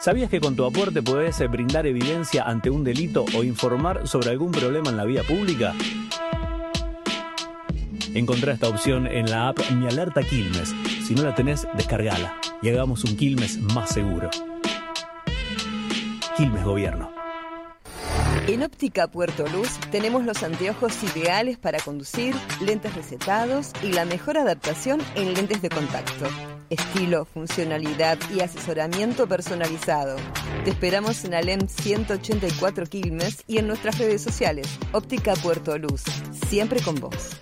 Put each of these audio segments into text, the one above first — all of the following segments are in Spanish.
¿Sabías que con tu aporte podés brindar evidencia ante un delito o informar sobre algún problema en la vía pública? Encontrá esta opción en la app Mi Alerta Quilmes. Si no la tenés, descargala y hagamos un Quilmes más seguro. Quilmes Gobierno. En Óptica Puerto Luz tenemos los anteojos ideales para conducir, lentes recetados y la mejor adaptación en lentes de contacto. Estilo, funcionalidad y asesoramiento personalizado. Te esperamos en Alem 184 Quilmes y en nuestras redes sociales. Óptica Puerto Luz, siempre con vos.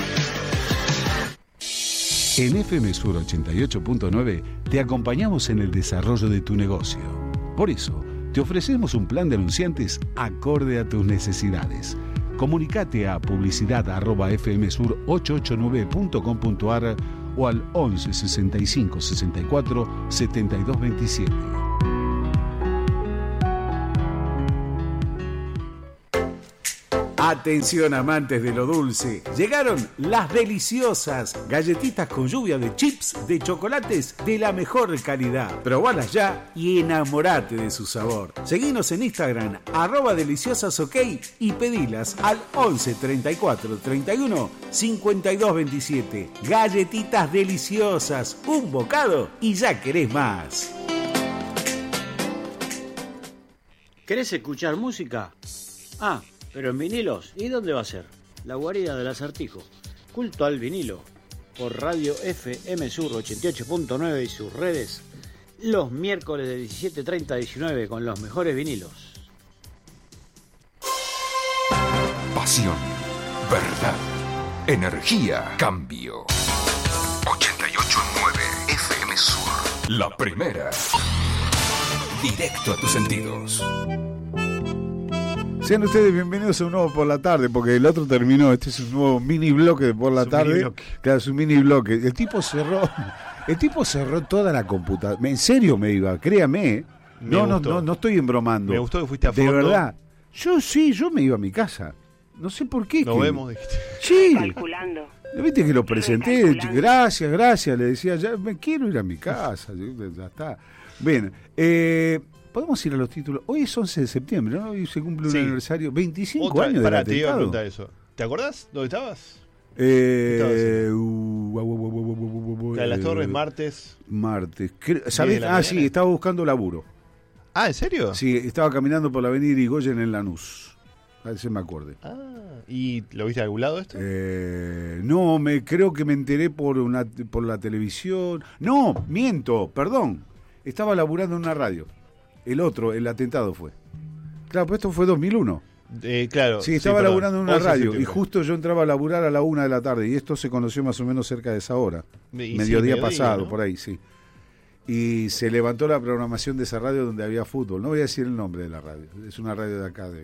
En FM Sur 88.9 te acompañamos en el desarrollo de tu negocio. Por eso, te ofrecemos un plan de anunciantes acorde a tus necesidades. Comunicate a publicidad@fmsur889.com.ar o al 11 65 64 72 27. Atención amantes de lo dulce, llegaron las deliciosas galletitas con lluvia de chips de chocolates de la mejor calidad. Probalas ya y enamorate de su sabor. Seguinos en Instagram @deliciosasok y pedilas al 11 34 31 52 27. Galletitas deliciosas, un bocado y ya querés más. ¿Querés escuchar música? Pero en vinilos, ¿y dónde va a ser? La guarida del Acertijo, culto al vinilo, por Radio FM Sur 88.9 y sus redes, los miércoles de 17:30 a 19 con los mejores vinilos. Pasión, verdad, energía, cambio. 88.9 FM Sur, la primera. Directo a tus sentidos. Sean ustedes bienvenidos a un nuevo Por la Tarde, porque el otro terminó. Este es un nuevo mini bloque de Por la Tarde. Claro, es un mini bloque. El tipo cerró toda la computadora. En serio me iba, créame. No estoy embromando. Me gustó que fuiste a fondo. De verdad. Yo me iba a mi casa. No sé por qué. Nos vemos, dijiste. Sí. Calculando. Viste que lo presenté. Gracias. Le decía, ya me quiero ir a mi casa. Ya está. Bien. Podemos ir a los títulos. Hoy es 11 de septiembre, ¿no? Hoy se cumple un aniversario. 25 años del atentado. Te iba a preguntar eso. ¿Te acordás dónde estabas? Las Torres, martes. ¿Sabés? Sí, estaba buscando laburo. ¿En serio? Sí, estaba caminando por la avenida Irigoyen en Lanús. A ver si me acuerde. ¿Y lo viste de algún lado esto? No, creo que me enteré por la televisión. No, miento, perdón. Estaba laburando en una radio. El atentado fue. Claro, pues esto fue 2001. Claro. Sí, estaba laburando en una radio y justo yo entraba a laburar a la 1 de la tarde y esto se conoció más o menos cerca de esa hora. Mediodía pasado, ¿no? Por ahí, sí. Y se levantó la programación de esa radio donde había fútbol. No voy a decir el nombre de la radio. Es una radio de acá.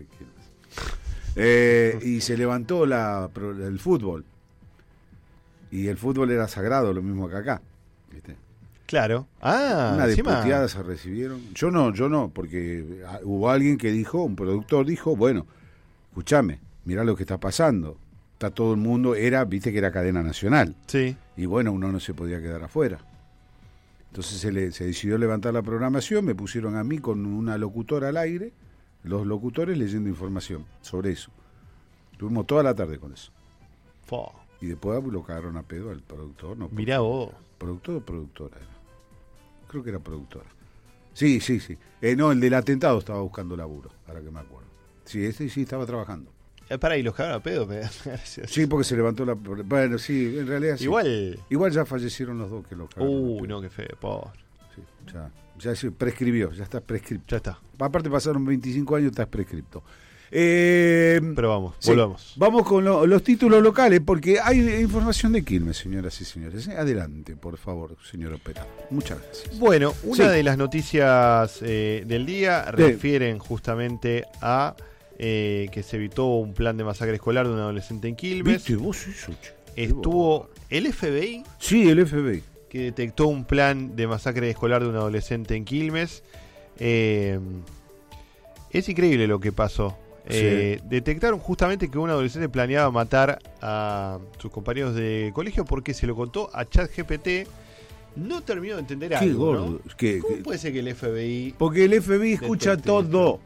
Y se levantó el fútbol. Y el fútbol era sagrado, lo mismo que acá. ¿Viste? Claro. Una de puteadas se recibieron. Yo no, porque hubo alguien que dijo, un productor dijo, bueno, escúchame, mirá lo que está pasando. Está todo el mundo, viste que era cadena nacional. Sí. Y bueno, uno no se podía quedar afuera. Entonces se decidió levantar la programación, me pusieron a mí con una locutora al aire, los locutores leyendo información sobre eso. Tuvimos toda la tarde con eso. Y después lo cagaron a pedo al productor. No, mirá vos. ¿Productor o productora era? Creo que era productora. Sí. No, el del atentado estaba buscando laburo, ahora que me acuerdo. Sí, sí estaba trabajando. ¿Y los cagaron a pedo? Sí, porque se levantó la... Bueno, sí, en realidad sí. Igual ya fallecieron los dos que los cagaron. No, qué feo, pobre. Sí, ya se prescribió, ya está prescripto. Ya está. Aparte pasaron 25 años, está prescripto. Pero volvamos. Vamos con los títulos locales, porque hay información de Quilmes, señoras y señores. Adelante, por favor, señor operador. Muchas gracias. Bueno, una de las noticias del día refieren justamente a que se evitó un plan de masacre escolar de un adolescente en Quilmes. ¿Viste vos eso? Estuvo el FBI. Sí, el FBI. Que detectó un plan de masacre escolar de un adolescente en Quilmes. Es increíble lo que pasó. Detectaron justamente que un adolescente planeaba matar a sus compañeros de colegio porque se lo contó a ChatGPT No termino de entender Qué algo, gordo. ¿no? ¿Cómo puede ser que el FBI... Porque el FBI escucha detecte todo.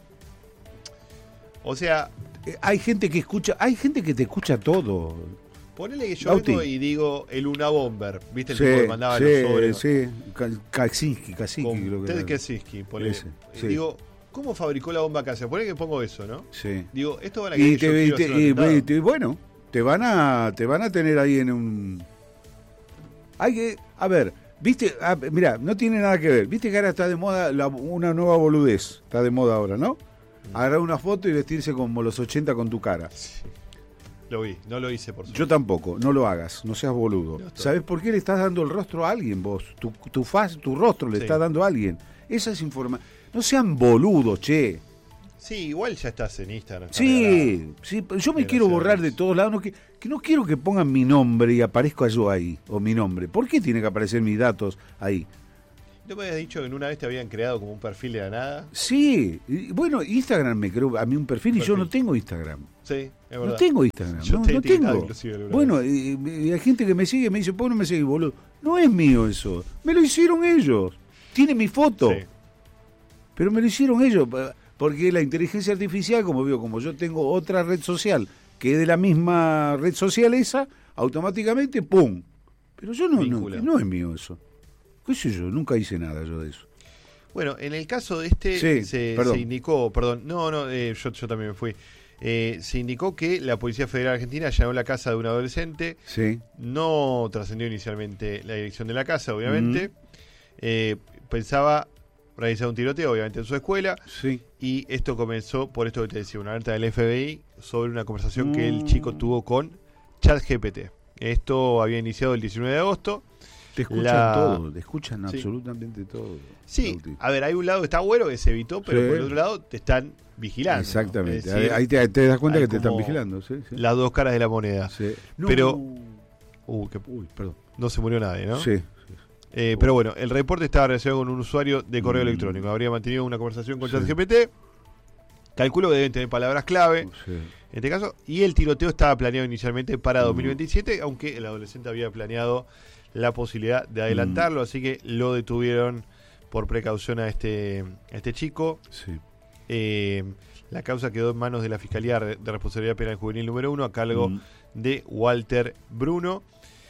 O sea, Hay gente que escucha, hay gente que te escucha todo. ponele que yo Bauti. vengo y digo el Unabomber, ¿viste? El tipo que mandaba los sobres. Sí, Kaczynski, Con creo que Ted era. Kaczynski, ponele. Ese, sí. Digo, ¿cómo fabricó la bomba casera? Ponele que pongo eso, ¿no? Sí. Digo, esto van a Y, querer yo quiero hacer un atentado. bueno, te van a tener ahí en un... Hay que, a ver, viste, mira, no tiene nada que ver. Viste que ahora está de moda una nueva boludez, está de moda ahora, ¿no? Agarrar una foto y vestirse como los 80 con tu cara. Sí. Lo vi, no lo hice por suerte. Yo tampoco, no lo hagas, no seas boludo. No estoy. ¿Sabes por qué le estás dando el rostro a alguien vos? Tu rostro le Sí. estás dando a alguien. Esa es información. No sean boludos, che. Sí, igual ya estás en Instagram. está Sí, sí, pero yo me quiero borrar de todos lados. Que no quiero que pongan mi nombre y aparezco yo ahí, o mi nombre. ¿Por qué tiene que aparecer mis datos ahí? ¿No me habías dicho que en una vez te habían creado como un perfil de la nada? Sí, y bueno, Instagram me creó a mí un perfil y yo no tengo Instagram. Sí, es verdad. No tengo Instagram, Yo no, te he no etiquetado tengo. inclusive alguna Bueno, vez. y hay gente que me sigue y me dice, ¿por qué no me seguís, boludo? No es mío eso, me lo hicieron ellos. Tiene mi foto, Sí. pero me lo hicieron ellos. Porque la inteligencia artificial, como yo tengo otra red social que es de la misma red social esa, automáticamente, ¡pum! Pero yo no es mío eso. ¿Qué sé yo? Nunca hice nada yo de eso. Bueno, en el caso de este Sí, se indicó, yo también me fui. Se indicó que la Policía Federal Argentina allanó la casa de un adolescente. Sí. No trascendió inicialmente la dirección de la casa, obviamente. Pensaba realizar un tiroteo, obviamente, en su escuela. Sí. Y esto comenzó por esto que te decía, una alerta del FBI sobre una conversación que el chico tuvo con ChatGPT. Esto había iniciado el 19 de agosto. Te escuchan todo, te escuchan Sí. absolutamente todo. Sí, Bauti. a ver, hay un lado que está bueno que se evitó, pero Sí. por el otro lado te están vigilando. Exactamente. ¿no? Es decir, Ahí te das cuenta hay que te están como vigilando. Sí, sí. las dos caras de la moneda. Sí. Pero- Uy, perdón. No se murió nadie, ¿no? Sí. Pero bueno, el reporte estaba relacionado con un usuario de correo electrónico. Habría mantenido una conversación con Sí. ChatGPT. Calculo que deben tener palabras clave Sí. en este caso. Y el tiroteo estaba planeado inicialmente para 2027, aunque el adolescente había planeado la posibilidad de adelantarlo. Así que lo detuvieron por precaución a este chico. Sí. La causa quedó en manos de la Fiscalía de Responsabilidad Penal Juvenil número 1 a cargo de Walter Bruno.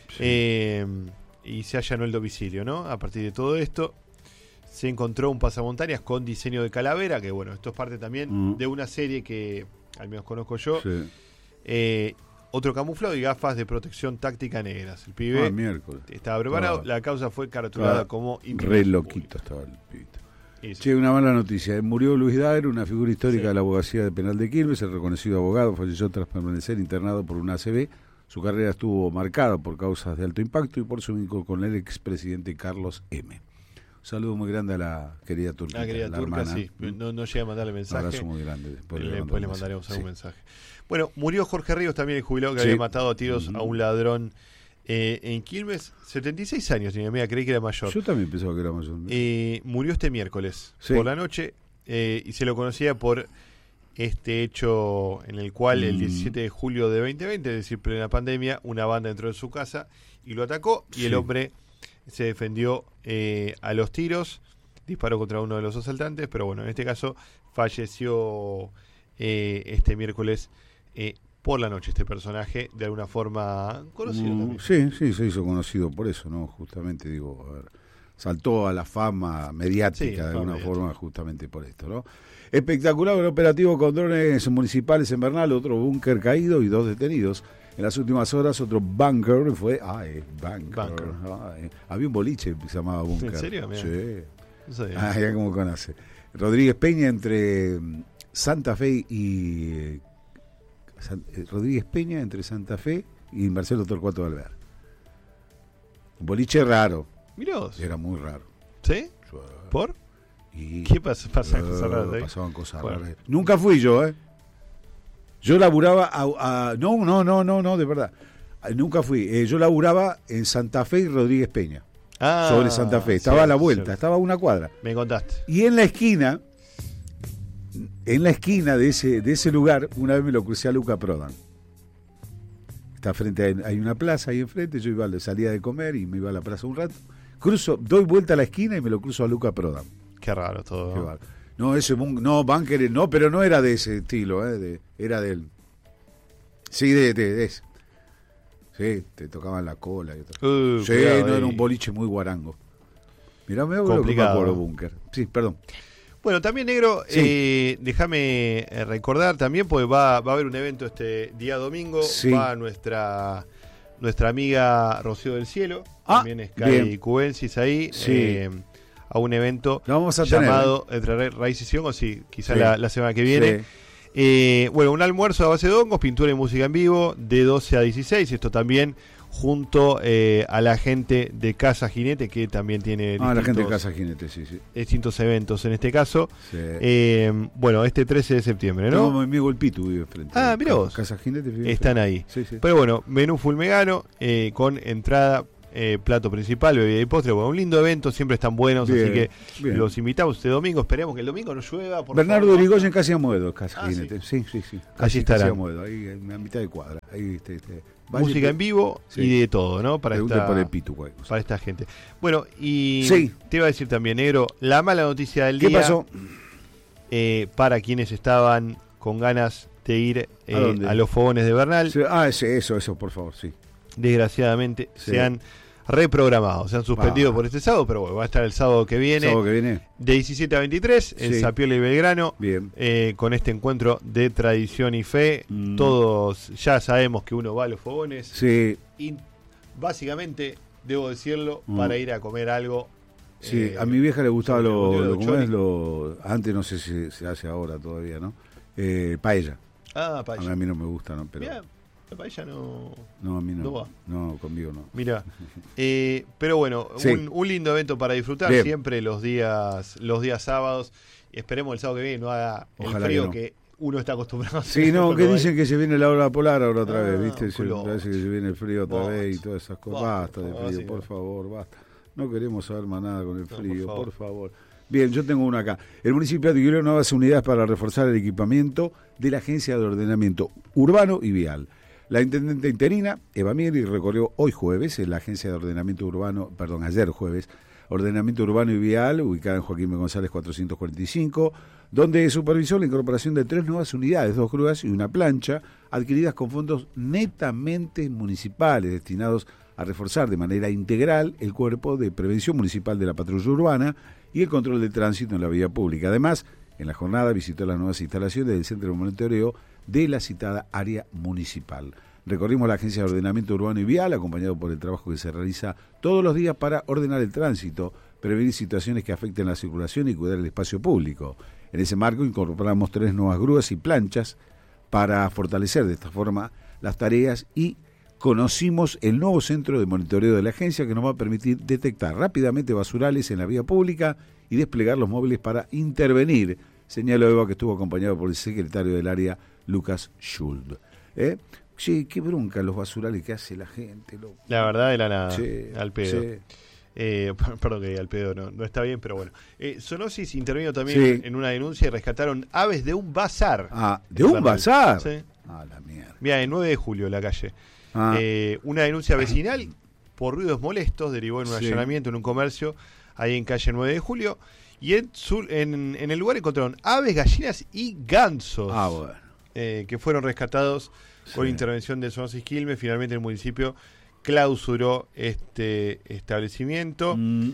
Y se allanó el domicilio, ¿no? A partir de todo esto se encontró un pasamontañas con diseño de calavera, que bueno, esto es parte también de una serie que al menos conozco yo. Sí. Otro camuflado y gafas de protección táctica negras. El pibe Miércoles. estaba preparado. La causa fue cartulada como Re interés loquito estaba el pibito. público. Y sí. Che, una mala noticia. Murió Luis Daer, una figura histórica Sí. de la abogacía de penal de Quilmes. El reconocido abogado falleció tras permanecer internado por una ACV. Su carrera estuvo marcada por causas de alto impacto y por su vínculo con el expresidente Carlos M. Un saludo muy grande a la querida Turquita, La querida la turca, hermana. sí. No llega a mandarle Un mensaje. abrazo muy grande. Después le mandaremos algún Sí. mensaje. Bueno, murió Jorge Ríos, también el jubilado que Sí. había matado a tiros a un ladrón en Quilmes. 76 años tenía, mira, creí que era mayor. Yo también pensaba que era mayor. Murió este miércoles Sí. por la noche y se lo conocía por este hecho en el cual el 17 de julio de 2020, es decir, plena pandemia, una banda entró en su casa y lo atacó y el Sí. hombre se defendió a los tiros, disparó contra uno de los asaltantes, pero bueno, en este caso falleció este miércoles por la noche este personaje, de alguna forma conocido también. Sí, se hizo conocido por eso, ¿no? Justamente, digo, a ver, saltó a la fama mediática Sí, de fama alguna mediática. forma justamente por esto, ¿no? Espectacular el operativo con drones municipales en Bernal, otro búnker caído y 2 detenidos. En las últimas horas otro bunker fue... bunker. Había un boliche que se llamaba bunker. ¿En serio? Mirá. Sí. No sabía. Ya como conoce. Rodríguez Peña entre Santa Fe y... Rodríguez Peña entre Santa Fe y Marcelo Torcuato Alvear. Un boliche raro. Mirá vos. Era muy raro. ¿Sí? ¿Por? Y, ¿Qué pasa? Pasan cosas raras ahí. Pasaban cosas Bueno. raras. Nunca fui yo, ¿eh? Yo laburaba no, de verdad. Nunca fui. Yo laburaba en Santa Fe y Rodríguez Peña. Sobre Santa Fe. Estaba a la vuelta, cierto. estaba a una cuadra. Me contaste. Y en la esquina de ese lugar, una vez me lo crucé a Luca Prodan. Está frente hay una plaza ahí enfrente, yo salía de comer y me iba a la plaza un rato. doy vuelta a la esquina y me lo cruzo a Luca Prodan. Qué raro todo. Qué bárbaro. No, ese Bunker, no, pero no era de ese estilo, era del... Sí, de ese. Sí, te tocaban la cola y todo. Sí, no, era un boliche muy guarango. Mirá, me complicado. Por Bunker. Sí, perdón. Bueno, también, negro, sí. Déjame recordar también, porque va a haber un evento este día domingo. Sí. Va nuestra amiga Rocío del Cielo, también es Cari Cubensis ahí, sí. A un evento vamos a llamado Entre Raíz y Sion, o sí, quizás sí. la semana que viene. Sí. Bueno, un almuerzo a base de hongos, pintura y música en vivo, de 12 a 16. Esto también junto a la gente de Casa Jinete, que también tiene la gente de Casa Jinete, sí. distintos eventos en este caso. Sí. Bueno, este 13 de septiembre, ¿no? Mi amigo el Pitu vive frente. Mira vos. Casa Jinete. Están ahí. Sí. Pero bueno, menú full vegano, con entrada, plato principal, bebida y postre. Bueno, un lindo evento, siempre están buenos, así que los invitamos este domingo. Esperemos que el domingo no llueva. Bernardo Irigoyen, Casi Amoedo, Casa Jinete. Sí. Allí estará. Casi Amoedo, ahí a mitad de cuadra. Ahí música en vivo y de todo, ¿no? Para esta gente. Bueno, y te iba a decir también, negro, la mala noticia del día. ¿Qué pasó? Para quienes estaban con ganas de ir a los fogones de Bernal. Sí. Eso, por favor, sí. Desgraciadamente se han reprogramado, se han suspendido por este sábado, pero bueno, va a estar el sábado que viene. De 17 a 23 en Zapiola y Belgrano. Bien. Con este encuentro de tradición y fe. Todos ya sabemos que uno va a los fogones. Sí. Y básicamente, debo decirlo, para ir a comer algo. Sí, a mi vieja le gustaba antes, no sé si se hace ahora todavía, ¿no? Paella. Paella. A mí no me gusta, ¿no? Pero... Mirá, la paella no... No, a mí no. No va. No, conmigo no. Mira, pero bueno, un lindo evento para disfrutar. Bien. Siempre los días sábados. Esperemos el sábado que viene no haga el frío que uno está acostumbrado a hacer. Sí, no, que dicen que se viene la hora polar ahora otra vez, ¿viste? Parece que se viene el frío otra vez y todas esas cosas. Basta de frío, por favor, basta. No queremos saber más nada con el frío, por favor. Bien, yo tengo una acá. El municipio adquirió nuevas unidades para reforzar el equipamiento de la Agencia de Ordenamiento Urbano y Vial. La intendente interina, Eva Mieri, recorrió hoy jueves en la Agencia de Ordenamiento Urbano, ayer jueves, Ordenamiento Urbano y Vial, ubicada en Joaquín B. González 445, donde supervisó la incorporación de 3 nuevas unidades, 2 grúas y una plancha, adquiridas con fondos netamente municipales, destinados a reforzar de manera integral el cuerpo de prevención municipal de la patrulla urbana y el control de tránsito en la vía pública. Además, en la jornada visitó las nuevas instalaciones del Centro de Monitoreo de la citada área municipal. Recorrimos la Agencia de Ordenamiento Urbano y Vial, acompañado por el trabajo que se realiza todos los días para ordenar el tránsito, prevenir situaciones que afecten la circulación y cuidar el espacio público. En ese marco incorporamos 3 nuevas grúas y planchas para fortalecer de esta forma las tareas y conocimos el nuevo centro de monitoreo de la agencia que nos va a permitir detectar rápidamente basurales en la vía pública y desplegar los móviles para intervenir, señaló Eva, que estuvo acompañado por el secretario del área, Lucas Schuld. Sí, qué bronca los basurales que hace la gente. Loco. La verdad, de la nada, al pedo. Sí. Perdón que al pedo no está bien, pero bueno. Sonosis intervino también en una denuncia y rescataron aves de un bazar. ¿De un bazar? Sí. La mierda. Mira, el 9 de julio, la calle. Una denuncia vecinal por ruidos molestos derivó en un allanamiento en un comercio ahí en calle 9 de julio. Y en el lugar encontraron aves, gallinas y gansos. Bueno. Que fueron rescatados por intervención de Sonosis Quilmes. Finalmente el municipio clausuró este establecimiento.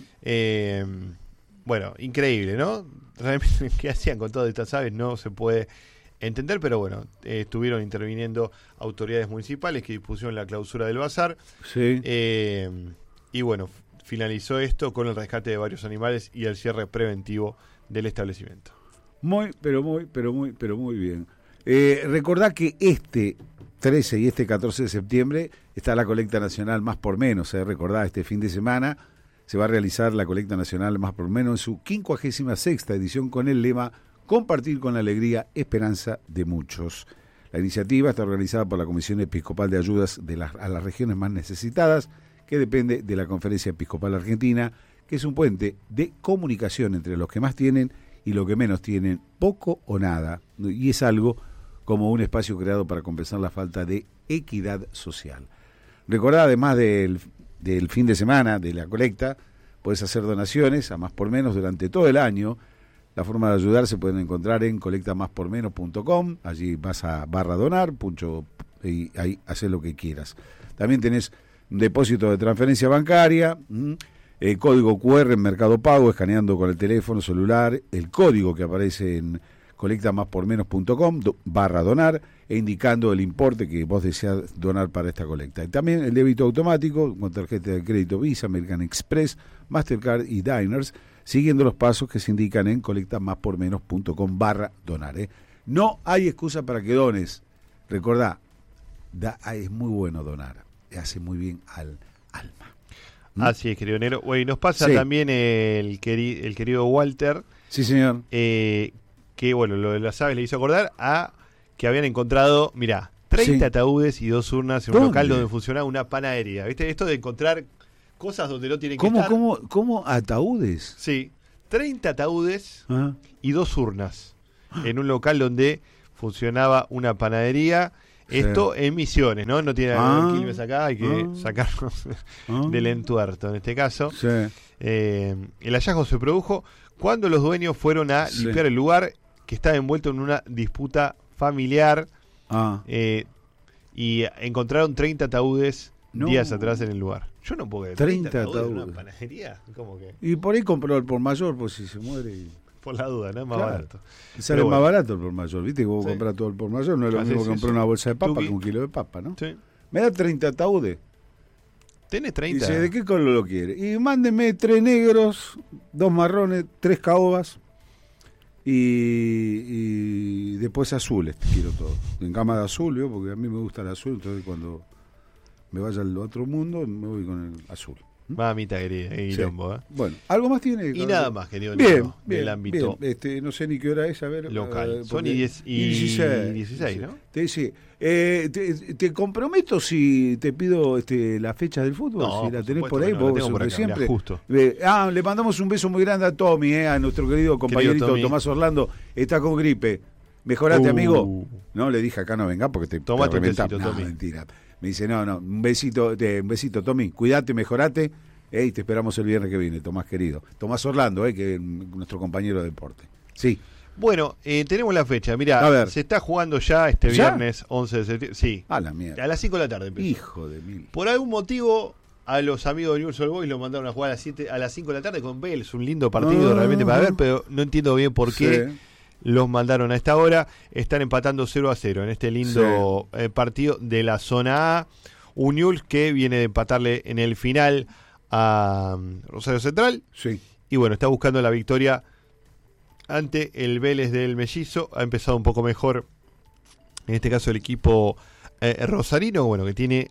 Bueno, increíble, ¿no? Realmente qué hacían con todas estas aves no se puede entender, pero bueno, estuvieron interviniendo autoridades municipales que dispusieron la clausura del bazar. Sí. Y bueno, finalizó esto con el rescate de varios animales y el cierre preventivo del establecimiento. Muy bien. Recordá que este 13 y este 14 de septiembre está la colecta nacional Más por Menos. Recordá, este fin de semana se va a realizar la colecta nacional Más por Menos en su 56ª edición con el lema Compartir con la alegría, esperanza de muchos. La iniciativa está organizada por la Comisión Episcopal de Ayudas a las Regiones Más Necesitadas, que depende de la Conferencia Episcopal Argentina, que es un puente de comunicación entre los que más tienen y los que menos tienen, poco o nada, y es algo como un espacio creado para compensar la falta de equidad social. Recordá, además del fin de semana de la colecta, Puedes hacer donaciones a Más por Menos durante todo el año. La forma de ayudar se pueden encontrar en colectamáspormenos.com. Allí vas a /donar, y ahí haces lo que quieras. También tenés un depósito de transferencia bancaria, código QR en Mercado Pago, escaneando con el teléfono celular, el código que aparece en colectamáspormenos.com /donar, e indicando el importe que vos deseas donar para esta colecta. Y también el débito automático con tarjeta de crédito Visa, American Express, Mastercard y Diners, siguiendo los pasos que se indican en colectamáspormenos.com /donar. No hay excusa para que dones. Recordá, es muy bueno donar, hace muy bien al alma. Así es, querido Nero. Bueno, y nos pasa también el querido Walter. Sí, señor. Que bueno, lo de las aves le hizo acordar a que habían encontrado, mirá, 30 ataúdes y 2 urnas en un local donde funcionaba una panadería. ¿Viste? Esto de encontrar cosas donde no tienen que estar. ¿Cómo ataúdes? Sí, 30 ataúdes y 2 urnas en un local donde funcionaba una panadería. Esto en Misiones, ¿no? No tiene Quilmes acá, hay que sacarnos del entuerto en este caso. Sí. El hallazgo se produjo cuando los dueños fueron a limpiar el lugar, que estaba envuelto en una disputa familiar, y encontraron 30 ataúdes días atrás en el lugar. Yo no puedo creer. 30 ataúdes. ¿En una panadería? ¿Cómo que? Y por ahí compró el por mayor, pues si se muere. Por la duda, ¿no? Es más barato. Sale más barato el por mayor, ¿viste? Que vos compras todo el por mayor, no es lo mismo que comprar una bolsa de papa que un kilo de papa, ¿no? Sí. Me da 30 ataúdes. ¿Tenés 30? Dice, ¿de qué color lo quiere? Y mándeme 3 negros, 2 marrones, 3 caobas y después azules, quiero todo. En gama de azul, ¿yo? Porque a mí me gusta el azul, entonces cuando me vaya al otro mundo me voy con el azul. Mamita querida, Guilombo, Bueno, ¿algo más tiene? Y nada más, querido. Bien, del ámbito no sé ni qué hora es, a ver. Local. Son 16, ¿no? Te dice, te comprometo si te pido la fecha del fútbol, no, si la tenés por ahí, vos por acá, siempre. Justo. Le mandamos un beso muy grande a Tommy, a nuestro querido compañerito Tomás Orlando. Está con gripe. Mejorate, amigo. No, le dije acá no venga porque te reventás. No, mentira. Me dice, no, un besito, Tommy, cuídate, mejorate, y te esperamos el viernes que viene, Tomás querido. Tomás Orlando, que es nuestro compañero de deporte. Sí. Bueno, tenemos la fecha, mirá, se está jugando ya viernes 11 de septiembre. Sí. A la mierda. A las 5 de la tarde empezó. Hijo de mil. Por algún motivo, a los amigos de Newell's Old Boys lo mandaron a jugar a las 5 de la tarde con Vélez, un lindo partido realmente para ver, pero no entiendo bien por qué. Los mandaron a esta hora. Están empatando 0-0 en este lindo partido de la zona A. Un Newell's que viene de empatarle en el final a Rosario Central. Sí. Y bueno, está buscando la victoria ante el Vélez del Mellizo. Ha empezado un poco mejor, en este caso el equipo rosarino, bueno, que tiene...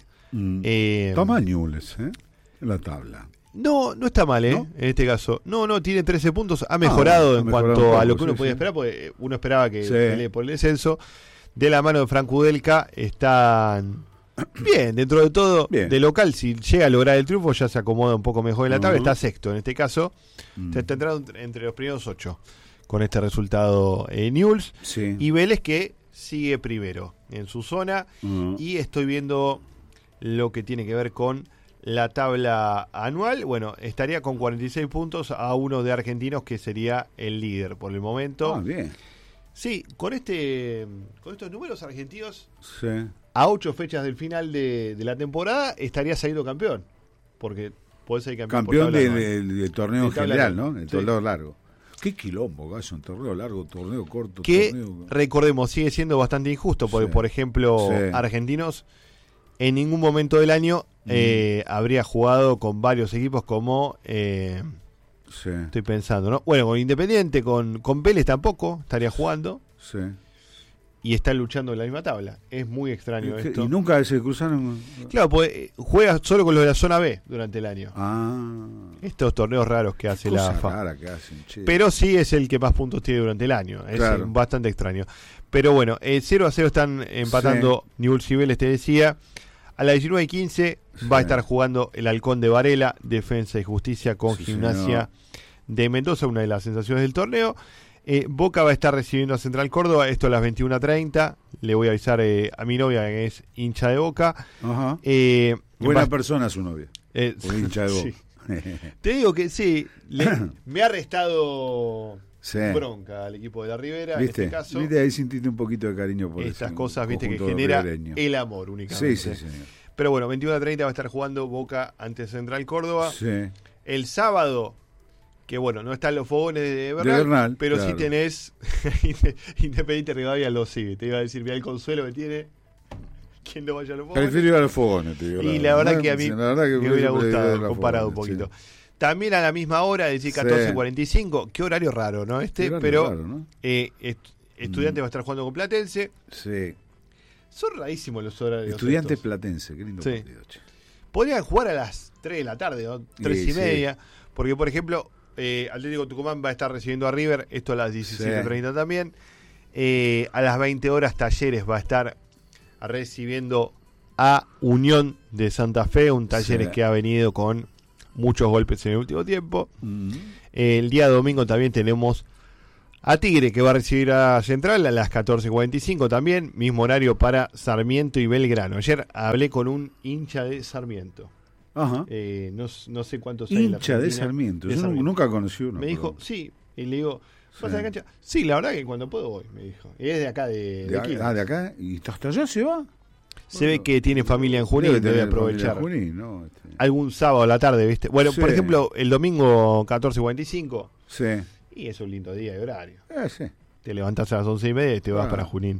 Toma Newell's, en la tabla. No está mal, ¿no? En este caso. No, tiene 13 puntos. Ha mejorado en cuanto a lo que uno podía esperar, porque uno esperaba que pelee por el descenso. De la mano de Franco Udelka están bien, dentro de todo. Bien. De local, si llega a lograr el triunfo, ya se acomoda un poco mejor en la tabla. Está sexto en este caso. Se está entrando entre los primeros 8 con este resultado Newell's. Sí. Y Vélez que sigue primero en su zona. Y estoy viendo lo que tiene que ver con la tabla anual. Bueno, estaría con 46 puntos a uno de Argentinos, que sería el líder por el momento. Bien. Sí, con estos números argentinos, sí, a 8 fechas del final de la temporada, estaría saliendo campeón. Porque puede ser campeón del torneo general, ¿no? El torneo largo. Qué quilombo, es un torneo largo, torneo corto. Que, recordemos, sigue siendo bastante injusto, porque, por ejemplo, Argentinos en ningún momento del año habría jugado con varios equipos como... estoy pensando, ¿no? Bueno, con Independiente, con Vélez tampoco estaría jugando. Sí. Y están luchando en la misma tabla. Es muy extraño esto. ¿Y nunca se cruzaron? Claro, pues juega solo con los de la zona B durante el año. Ah. Estos torneos raros que hace la AFA. Rara que hacen, pero sí es el que más puntos tiene durante el año. Es bastante extraño. Pero bueno, 0-0 están empatando Newell's y Vélez, te decía. A las 19:15 va a estar jugando el Halcón de Varela, Defensa y Justicia con Gimnasia de Mendoza, una de las sensaciones del torneo. Boca va a estar recibiendo a Central Córdoba, esto a las 21:30. Le voy a avisar a mi novia, que es hincha de Boca. Ajá. Buena persona su novia. Hincha de Boca. Te digo que sí, me ha restado Sí. bronca al equipo de la Ribera, ¿Viste? en este caso. ¿Viste? Ahí sentiste un poquito de cariño por Estas ese cosas, viste, que conjunto genera ribereño. el amor únicamente. Sí, señor. Pero bueno, 21:30 va a estar jugando Boca ante Central Córdoba. Sí. El sábado, que bueno, no están los fogones de Bernal, pero claro. sí tenés Independiente Rivadavia los sigue. Te iba a decir, mira el consuelo que tiene. ¿Quién no vaya a los fogones? Prefiero ir a los fogones, te digo. Y la verdad que a mí la verdad que me hubiera prefiero ir a gustado los comparado un fogones, poquito. También a la misma hora, es decir, Sí. 14:45. Qué horario raro, ¿no? Qué horario Pero raro, ¿no? Estudiantes va a estar jugando con Platense. Sí. Son rarísimos los horarios. Estudiantes estos. Platense, qué lindo Sí. partido, che. Podrían jugar a las 3 de la tarde, ¿no? 3 Sí, y media. Porque, por ejemplo, Atlético Tucumán va a estar recibiendo a River. Esto a las 17:30 también. A las 20 horas, Talleres va a estar recibiendo a Unión de Santa Fe. Un Talleres Sí. que ha venido con muchos golpes en el último tiempo. Mm. El día domingo también tenemos a Tigre, que va a recibir a Central a las 14:45 también. Mismo horario para Sarmiento y Belgrano. Ayer hablé con un hincha de Sarmiento. Ajá. No sé cuántos hay en la Hincha de Argentina. Sarmiento. De Yo Sarmiento. nunca conocí uno. Me dijo, pero- sí. Y le digo, ¿vas Sí. a la cancha? Sí, la verdad que cuando puedo voy, me dijo. Y es de acá, de Quilmes. de acá. ¿Y hasta allá se va? Se ve que tiene familia en Junín, Debe debe tener aprovechar. familia en Junín, ¿no? Algún sábado a la tarde, ¿viste? Bueno, Sí. por ejemplo, el domingo 14:45. Sí. Y es un lindo día de horario. Sí. Te levantás a las 11:30 y te vas Ah, para Junín.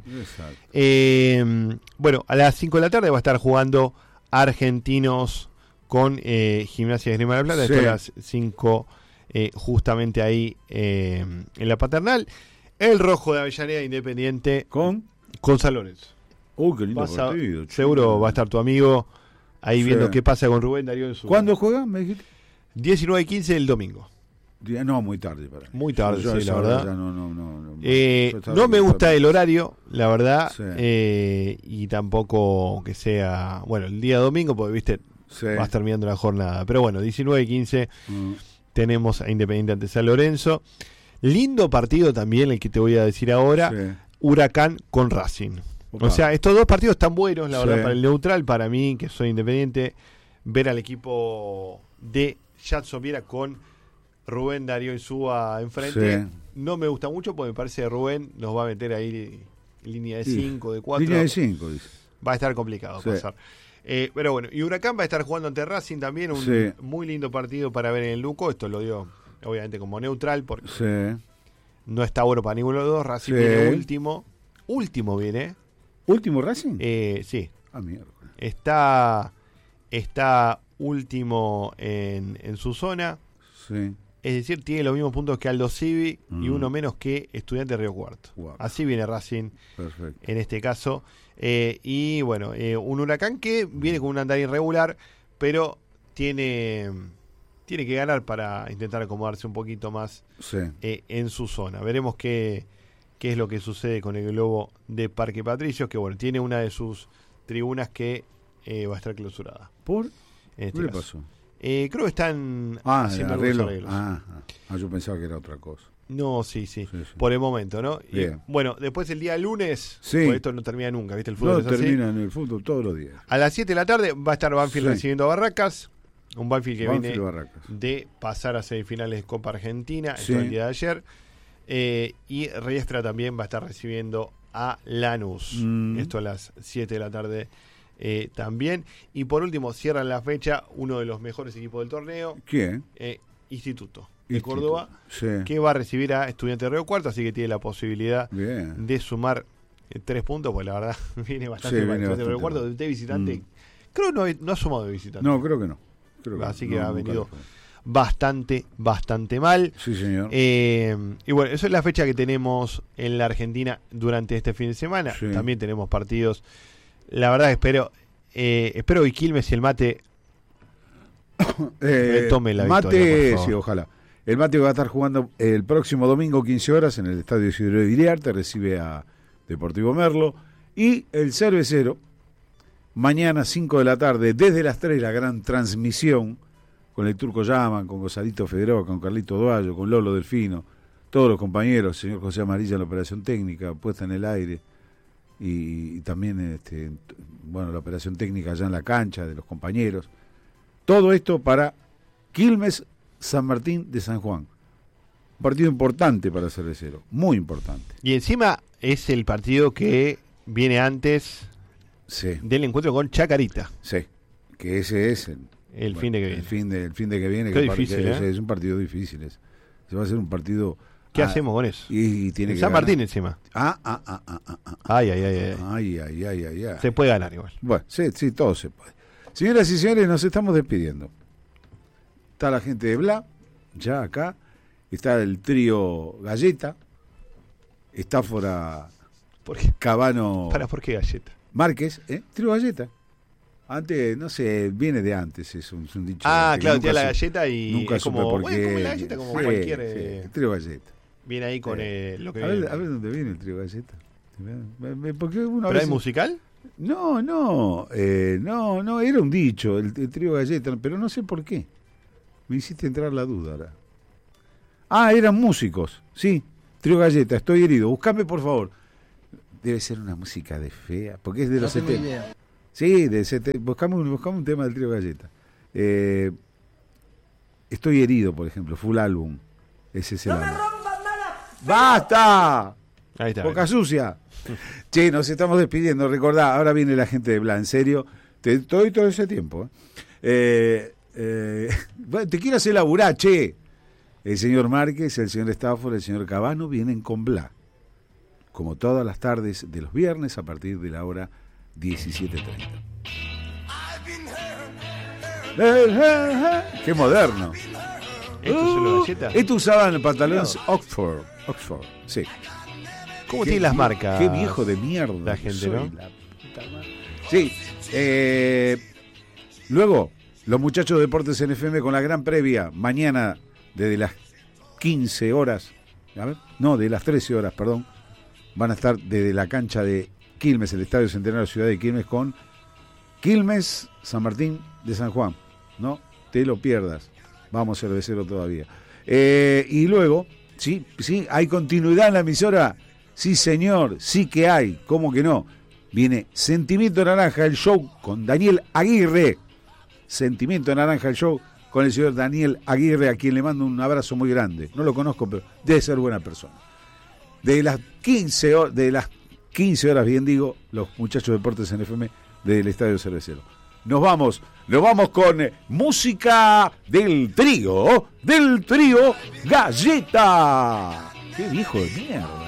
Exacto. Bueno, a las 5 de la tarde va a estar jugando Argentinos con Gimnasia de Esgrima de la Plata. Sí. Esto a las 5, justamente ahí en la Paternal. El Rojo de Avellaneda Independiente ¿Con? San Lorenzo. Qué lindo Pasa- partido. che. seguro va a estar tu amigo ahí Sí. viendo qué pasa con Rubén Darío en su. ¿Cuándo juega? Me dijiste. 19:15 el domingo. No, muy tarde para mí. Muy tarde, Yo a sí, esa la hora verdad. ya no. Yo esa No hora me ya gusta está- el horario, la verdad, Sí. y tampoco que sea, bueno, el día domingo, porque viste, Sí. va a estar mirando la jornada. Pero bueno, 19:15 Mm. tenemos a Independiente ante San Lorenzo. Lindo partido también el que te voy a decir ahora, Sí. Huracán con Racing. Opa. O sea, estos dos partidos están buenos, la Sí. verdad, para el neutral, para mí, que soy independiente, ver al equipo de Jadson Viera con Rubén Darío Insúa enfrente. Sí. No me gusta mucho porque me parece que Rubén nos va a meter ahí línea de Sí. 5, de 4. Línea de 5, dice. Va a estar complicado Sí. pasar. Pero bueno, y Huracán va a estar jugando ante Racing también, un Sí. muy lindo partido para ver en el Luco. Esto lo dio obviamente como neutral porque Sí. no está bueno para ninguno de los dos. Racing Sí. viene último viene. ¿Último Racing? Sí, Ah, mierda. está último en su zona. Sí. Es decir, tiene los mismos puntos que Aldo Civi y Mm. uno menos que Estudiantes Río Cuarto. Wow. Así viene Racing Perfecto. en este caso. Y bueno, un Huracán que viene con un andar irregular, pero tiene que ganar para intentar acomodarse un poquito más Sí. en su zona. Veremos qué es lo que sucede con el globo de Parque Patricios, que bueno, tiene una de sus tribunas que va a estar clausurada. ¿Por? En este ¿Qué le caso. pasó? Creo que están Ah, haciendo el algunos arreglo. arreglos. Yo pensaba que era otra cosa. No, sí. Sí, sí. Por el momento, ¿no? Y, Bien. bueno, después el día lunes, Sí. porque esto no termina nunca, ¿viste? El fútbol No es así. termina en el fútbol todos los días. A las 7 de la tarde va a estar Banfield Sí. recibiendo a Barracas. Un Banfield que Banfield viene Barracas. de pasar a semifinales de Copa Argentina, Sí. esto el día de ayer. Y Riestra también va a estar recibiendo a Lanús. Mm. Esto a las 7 de la tarde también. Y por último, cierran la fecha uno de los mejores equipos del torneo, ¿Quién? Instituto de Instituto. Córdoba, Sí. que va a recibir a Estudiantes de Río Cuarto, así que tiene la posibilidad Bien. de sumar 3 puntos, pues la verdad viene bastante Sí, mal. viene Estudiantes de Río bastante Cuarto mal. de visitante. Creo que no ha sumado de visitante. No, creo que no. Así que no, ha nunca venido lo fue. bastante mal. Sí, señor. Y bueno, eso es la fecha que tenemos en la Argentina durante este fin de semana. Sí. También tenemos partidos. La verdad espero que Quilmes y el Mate tome la Mate, victoria, por favor. sí, ojalá. El Mate va a estar jugando el próximo domingo 15 horas en el estadio Isidro de Iriarte, recibe a Deportivo Merlo. Y el Cervecero, mañana 5 de la tarde, desde las 3, la gran transmisión con el Turco Yaman, con Gonzalito Federó, con Carlito Duallo, con Lolo Delfino, todos los compañeros, señor José Amarilla en la operación técnica, puesta en el aire, y también la operación técnica allá en la cancha de los compañeros. Todo esto para Quilmes, San Martín de San Juan. Un partido importante para Cervecero, muy importante. Y encima es el partido que viene antes del encuentro con Chacarita. Sí, que ese es el fin de que viene. El fin de que viene. Qué difícil, es un partido difícil. Se va a hacer un partido... ¿Qué hacemos con eso? Y tiene que San ganar. Martín encima. Ay. Se puede ganar igual. Bueno, sí, todo se puede. Señoras y señores, nos estamos despidiendo. Está la gente de Bla, ya acá. Está el trío Galleta. Está fuera Cabano... ¿Por qué Galleta? Márquez, trío Galleta. Antes, no sé, viene de antes, es un dicho. Claro, tiene la galleta y nunca es como, supe por qué. Como la galleta, como cualquier... el trío Galleta. Viene ahí con lo que a ver dónde viene el trío Galleta. Porque uno ¿Pero hay musical? No, era un dicho, el trío Galleta, pero no sé por qué. Me hiciste entrar la duda ahora. Eran músicos, sí, trío Galleta, estoy herido, buscame por favor. Debe ser una música de fea, porque es de los 70. Sí, buscame un tema del trío Galleta. Estoy herido, por ejemplo, full álbum. Ese es el álbum. ¡Basta! Ahí está. Boca sucia. Che, nos estamos despidiendo. Recordá, ahora viene la gente de Bla, en serio. Te doy todo ese tiempo. Bueno, te quiero hacer laburar, che. El señor Márquez, el señor Stafford, el señor Cabano vienen con Bla. Como todas las tardes de los viernes a partir de la hora 17:30. ¡Qué moderno! ¿Esto es una galleta? Esto usaban pantalones Oxford, sí. ¿Cómo tienen las marcas? Qué viejo de mierda. La gente, ¿no? Sí. Luego, los muchachos de Deportes en FM con la gran previa. Mañana, desde las 15 horas. De las 13 horas, perdón. Van a estar desde la cancha de Quilmes, el Estadio Centenario Ciudad de Quilmes, con Quilmes, San Martín de San Juan. No te lo pierdas. Vamos, Cervecero todavía. Y luego, sí, hay continuidad en la emisora. Sí, señor, sí que hay. ¿Cómo que no? Viene Sentimiento Naranja, el show con Daniel Aguirre. Sentimiento Naranja, el show con el señor Daniel Aguirre, a quien le mando un abrazo muy grande. No lo conozco, pero debe ser buena persona. De las 15 horas, bien digo, los muchachos de Deportes en FM del Estadio Cervecero. Nos vamos con música del trío Galleta. ¡Qué viejo de mierda!